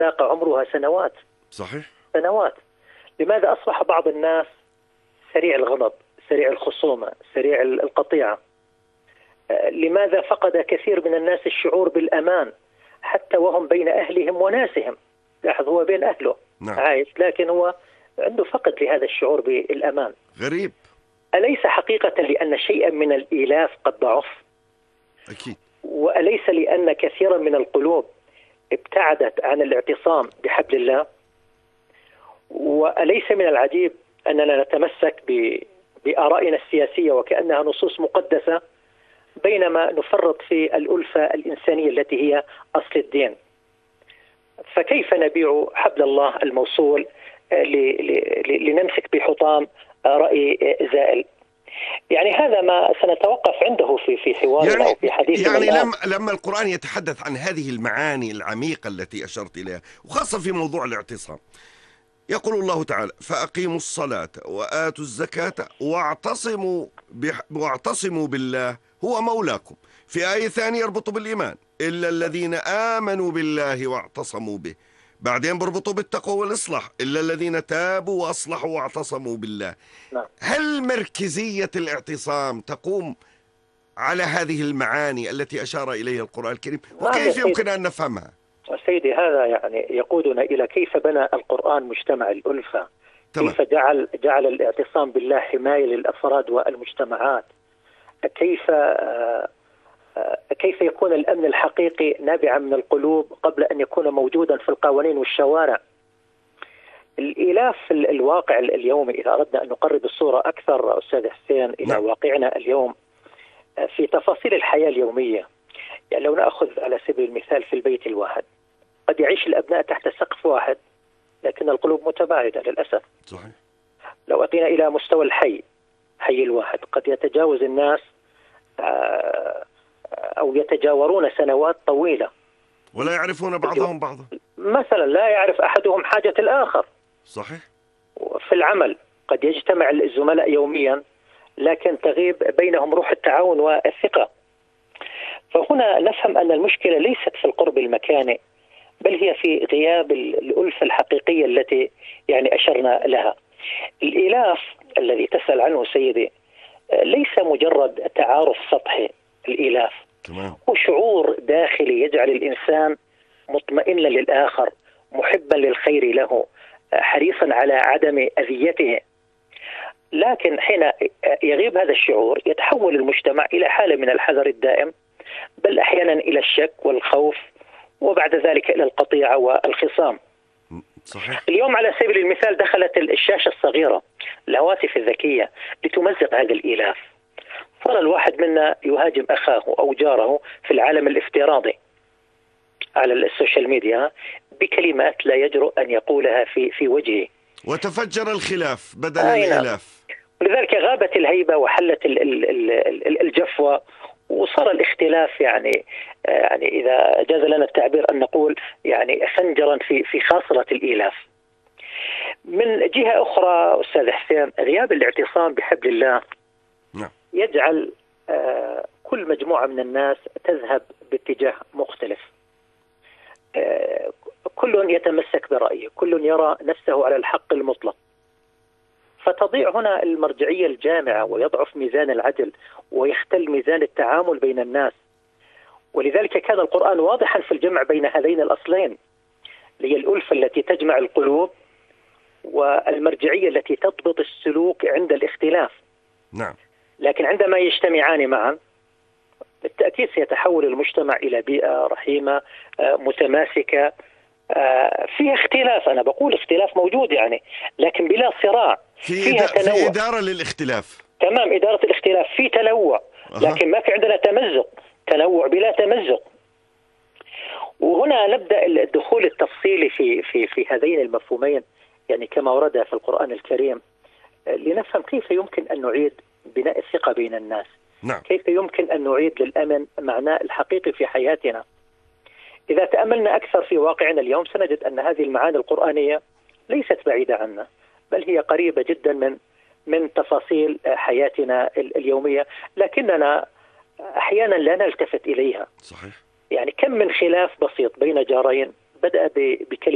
ذاق عمرها سنوات. صحيح. سنوات. لماذا أصبح بعض الناس سريع الغضب، سريع الخصومة، سريع القطيعة؟ لماذا فقد كثير من الناس الشعور بالأمان حتى وهم بين أهلهم وناسهم؟ لاحظ، هو بين أهله عايش، لكن هو عنده فقد لهذا الشعور بالأمان. غريب. أليس حقيقة لأن شيئا من الإيلاف قد ضعف؟ أكيد. وأليس لأن كثيرا من القلوب ابتعدت عن الاعتصام بحبل الله؟ وأليس من العجيب أننا نتمسك بآرائنا السياسية وكأنها نصوص مقدسة، بينما نفرط في الألفة الإنسانية التي هي أصل الدين؟ فكيف نبيع حبل الله الموصول لنمسك بحطام رأي زائل؟ يعني هذا ما سنتوقف عنده في حوارنا أو في حديثنا. يعني لما القرآن يتحدث عن هذه المعاني العميقة التي أشرت إليها، وخاصة في موضوع الاعتصام، يقول الله تعالى: فأقيموا الصلاة وآتوا الزكاة واعتصموا بالله هو مولاكم. في آية ثانية يربط بالإيمان: إلا الذين آمنوا بالله واعتصموا به. بعدين بربطوا بالتقوى والإصلاح: إلا الذين تابوا وأصلحوا واعتصموا بالله. نعم. هل مركزية الاعتصام تقوم على هذه المعاني التي أشار إليها القرآن الكريم؟ وكيف يمكن أن نفهمها؟ سيدي، هذا يعني يقودنا إلى كيف بنى القرآن مجتمع الألفة. تمام. كيف جعل الاعتصام بالله حماية للأفراد والمجتمعات. كيف يكون الأمن الحقيقي نابعا من القلوب قبل أن يكون موجودا في القوانين والشوارع. الإيلاف الواقع اليومي، إذا أردنا أن نقرب الصورة أكثر أستاذ حسين إلى واقعنا اليوم في تفاصيل الحياة اليومية، يعني لو نأخذ على سبيل المثال في البيت الواحد، قد يعيش الأبناء تحت سقف واحد لكن القلوب متباعدة للأسف. صحيح. لو أتينا إلى مستوى حي الواحد، قد يتجاوز الناس أو يتجاورون سنوات طويلة ولا يعرفون بعضهم بعضا. مثلا لا يعرف أحدهم حاجة الآخر. صحيح. في العمل قد يجتمع الزملاء يوميا لكن تغيب بينهم روح التعاون والثقة. فهنا نفهم أن المشكلة ليست في القرب المكاني، بل هي في غياب الألفة الحقيقية التي يعني أشرنا لها. الإيلاف الذي تسأل عنه سيدي ليس مجرد تعارف سطحي. الإيلاف هو شعور داخلي يجعل الإنسان مطمئنا للآخر، محبا للخير له، حريصا على عدم أذيته. لكن حين يغيب هذا الشعور يتحول المجتمع إلى حالة من الحذر الدائم، بل أحيانا إلى الشك والخوف، وبعد ذلك إلى القطيعة والخصام. صحيح. اليوم على سبيل المثال دخلت الشاشة الصغيرة، الهواتف الذكية، لتمزق هذا الإيلاف. صار الواحد منا يهاجم أخاه أو جاره في العالم الافتراضي على السوشيال ميديا بكلمات لا يجرؤ أن يقولها في وجهه، وتفجر الخلاف بدل الإيلاف. ولذلك غابت الهيبة وحلت الجفوة، وصار الاختلاف يعني إذا جاز لنا التعبير أن نقول يعني خنجرا في خاصرة الإيلاف. من جهة أخرى أستاذ حسين، غياب الاعتصام بحبل الله يجعل كل مجموعة من الناس تذهب باتجاه مختلف. كل يتمسك برأيه، كل يرى نفسه على الحق المطلق، فتضيع هنا المرجعية الجامعة ويضعف ميزان العدل ويختل ميزان التعامل بين الناس. ولذلك كان القرآن واضحا في الجمع بين هذين الأصلين، هي الألفة التي تجمع القلوب والمرجعية التي تضبط السلوك عند الاختلاف. نعم. لكن عندما يجتمعان معا بالتأكيد سيتحول المجتمع إلى بيئة رحيمة متماسكة فيها اختلاف. أنا بقول اختلاف موجود يعني، لكن بلا صراع، فيها تنوع. في إدارة للاختلاف. تمام، إدارة الاختلاف، في تنوع، لكن ما في عندنا تمزق، تنوع بلا تمزق. وهنا نبدأ الدخول التفصيلي في هذين المفهومين، يعني كما ورد في القرآن الكريم، لنفهم كيف يمكن أن نعيد بناء الثقة بين الناس. نعم. كيف يمكن أن نعيد للأمن معناه الحقيقي في حياتنا. إذا تأملنا أكثر في واقعنا اليوم سنجد أن هذه المعاني القرآنية ليست بعيدة عنا، بل هي قريبة جدا من تفاصيل حياتنا اليومية، لكننا أحيانا لا نلتفت إليها. صحيح. يعني كم من خلاف بسيط بين جارين بدأ بكلمة